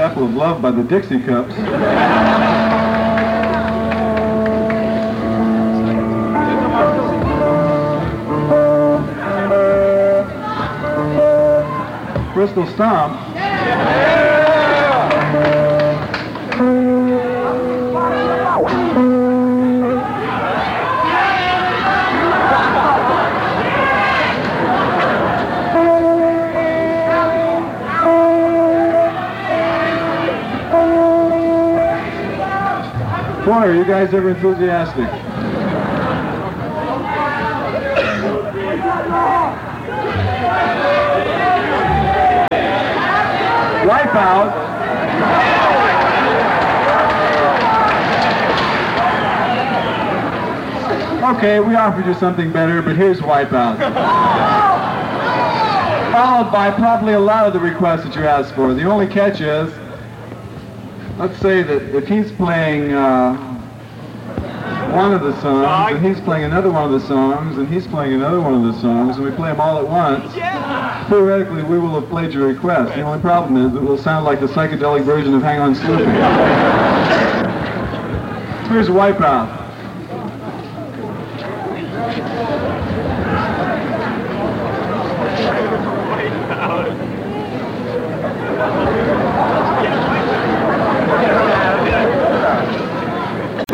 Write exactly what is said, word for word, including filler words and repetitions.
Chapel of Love by the Dixie Cups. Bristol Stomp. Boy, are you guys ever enthusiastic? Wipeout. Okay, we offered you something better, but here's Wipeout. Followed by probably a lot of the requests that you asked for. The only catch is, let's say that if he's playing uh, one of the songs, and he's playing another one of the songs, and he's playing another one of the songs, and we play them all at once, theoretically we will have played your request. The only problem is that it will sound like the psychedelic version of Hang On Sloopy. Here's Wipeout.